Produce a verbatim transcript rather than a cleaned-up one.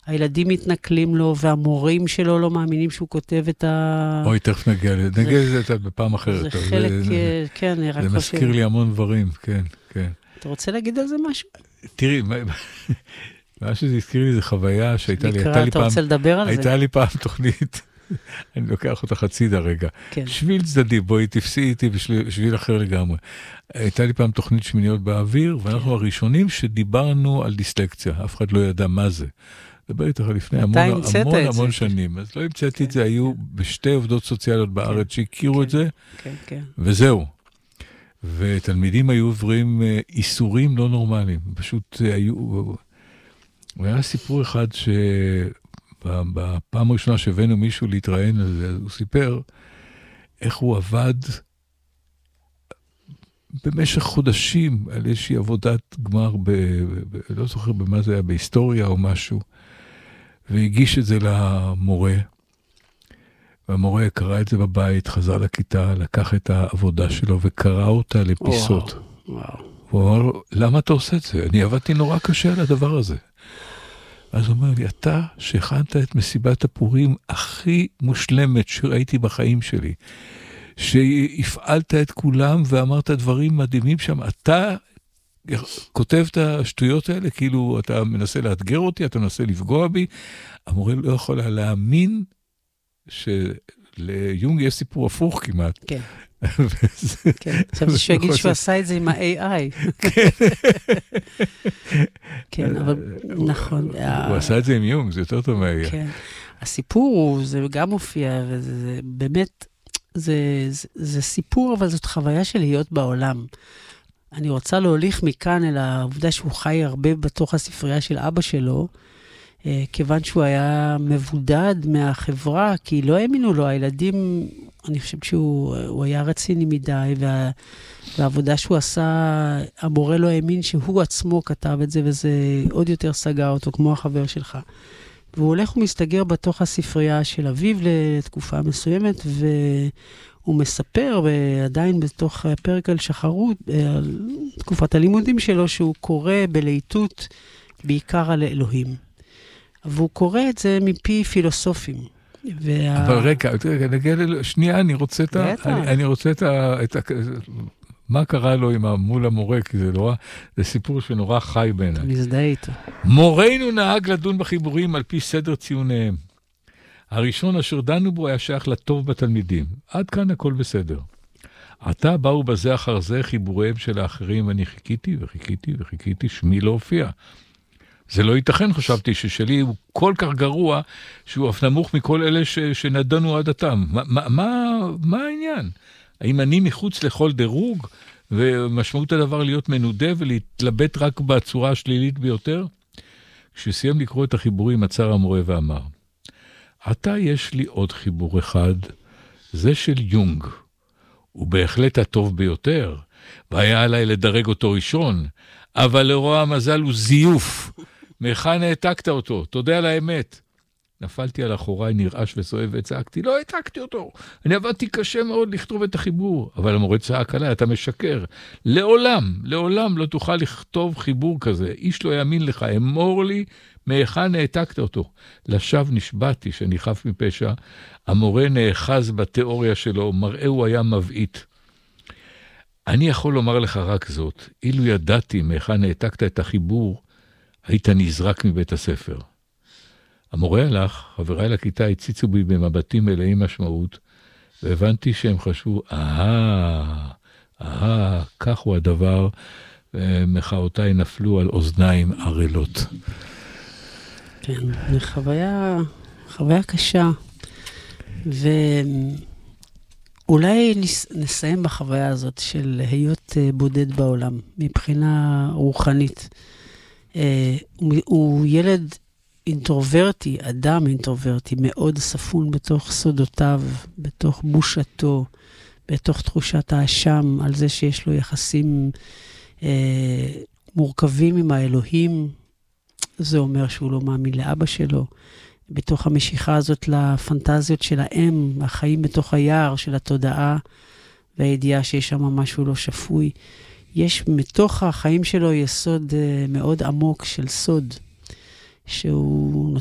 הילדים מתנכלים לו, והמורים שלו לא מאמינים שהוא כותב את ה... אוי, תכף נגיע לזה. נגיע לזה בפעם אחרת. זה חלק, כן, אני רק חושב. זה מזכיר לי המון דברים, כן, כן. אתה רוצה להגיד על זה משהו? תראי, מה שזה הזכיר לי זה חוויה שהייתה לי, הייתה לי אתה רוצה לדבר על זה? הייתה לי פעם תוכנית, אני לוקח אותך הצידה רגע. שביל צדדי, בואי תפסי איתי בשביל אחר לגמרי. הייתה לי פעם תוכנית שמיניות באוויר, ואנחנו הראשונים שדיברנו על דיסלקציה. אף אחד לא ידע מה זה. דבר איתך לפני המון המון המון שנים. אז לא המצאתי את זה, היו בשתי עובדות סוציאליות בארץ שהכירו את זה, וזהו. ותלמידים היו עוברים איסורים לא נורמליים. פשוט היו... והיה סיפור אחד שבפעם הראשונה שהבאנו מישהו להתראיין על זה, הוא סיפר איך הוא עבד במשך חודשים על איזושהי עבודת גמר, ב, ב, לא זוכר במה זה היה, בהיסטוריה או משהו, והגיש את זה למורה, והמורה קרא את זה בבית, חזר לכיתה, לקח את העבודה שלו וקרא אותה לפיסות. וואו, וואו. הוא אמר לו, למה אתה עושה את זה? אני עבדתי נורא קשה על הדבר הזה. אז הוא אומר לי, אתה שהכנת את מסיבת הפורים הכי מושלמת שראיתי בחיים שלי, שהפעלת את כולם ואמרת דברים מדהימים שם, אתה כותב את השטויות האלה, כאילו אתה מנסה לאתגר אותי, אתה מנסה לפגוע בי. המורה לא יכול להאמין שליונג יש סיפור הפוך כמעט. כן. כן, עכשיו שהוא יגיד שהוא עשה את זה עם ה-איי איי. כן, אבל נכון. הוא עשה את זה עם יונג, זה יותר טוב מה-איי איי. כן, הסיפור הוא, זה גם מופיע, וזה באמת, זה סיפור, אבל זאת חוויה של להיות בעולם. אני רוצה להוליך מכאן אל העובדה שהוא חי הרבה בתוך הספרייה של אבא שלו, כיוון שהוא היה מבודד מהחברה, כי לא האמינו לו, הילדים, אני חושבת שהוא היה רציני מדי, וה, והעבודה שהוא עשה, המורה לא האמין שהוא עצמו כתב את זה, וזה עוד יותר סגר אותו, כמו החבר שלך. והוא הולך ומסתגר בתוך הספרייה של אביו לתקופה מסוימת, והוא מספר, ועדיין בתוך הפרק על שחרות, על תקופת הלימודים שלו, שהוא קורא בלהיטות בעיקר על אלוהים. והוא קורא את זה מפי פילוסופים. וה... אבל רגע, רגע, נגיע ל... שנייה, אני רוצה את ה... אני, אני רוצה את ה... את ה... מה קרה לו עם מול המורה, כי זה נורא, זה סיפור שנורא חי בעיניי. מזדהה איתו. מורנו נהג לדון בחיבורים על פי סדר ציוניהם. הראשון אשר דנו בו היה שייך לטוב בתלמידים. עד כאן הכל בסדר. עתה באו בזה אחר זה חיבוריהם של האחרים, ואני חיכיתי וחיכיתי וחיכיתי, שמי לא הופיע. זה לא ייתכן, חשבתי ששלי הוא כל כך גרוע, שהוא אף נמוך מכל אלה ש, שנדנו עד עתם. מה, מה, מה, מה העניין? האם אני מחוץ לכל דירוג, ומשמעות הדבר להיות מנודה ולהתלבט רק בצורה השלילית ביותר? כשסיים לקרוא את החיבורים, עצר המורה ואמר, עתה יש לי עוד חיבור אחד, זה של יונג. הוא בהחלט הטוב ביותר, והיה עליי לדרג אותו ראשון, אבל לרוע המזל הוא זיוף. מאחן העתקת אותו, תודה על האמת. נפלתי על אחוריי נרעש וסועב וצעקתי, לא העתקתי אותו. אני עבדתי קשה מאוד לכתוב את החיבור. אבל המורה צעק עליי, אתה משקר. לעולם, לעולם לא תוכל לכתוב חיבור כזה. איש לא יאמין לך, אמור לי, מאחן העתקת אותו. לשווא נשבעתי שאני חף מפשע. המורה נאחז בתיאוריה שלו, מראהו היה מבעית. אני יכול לומר לך רק זאת, אילו ידעתי מאחן העתקת את החיבור, היית נזרק מבית הספר. המורה הלך, חבריי לכיתה הציצו בי במבטים מלאים משמעות, והבנתי שהם חשבו, אהה, אהה, כך הוא הדבר, ומחאותיי נפלו על אוזניים ערלות. כן, חוויה, חוויה קשה, ואולי נסיים בחוויה הזאת של להיות בודד בעולם, מבחינה רוחנית. הוא ילד אינטרוברטי, אדם אינטרוברטי, מאוד ספון בתוך סודותיו, בתוך בושתו, בתוך תחושת האשם, על זה שיש לו יחסים אה, מורכבים עם האלוהים. זה אומר שהוא לא מאמין לאבא שלו. בתוך המשיכה הזאת לפנטזיות של האם, החיים בתוך היער של התודעה, והידיעה שיש שם משהו לא שפוי. יש מתוך החיים שלו יסוד אה, מאוד עמוק של סוד, שהוא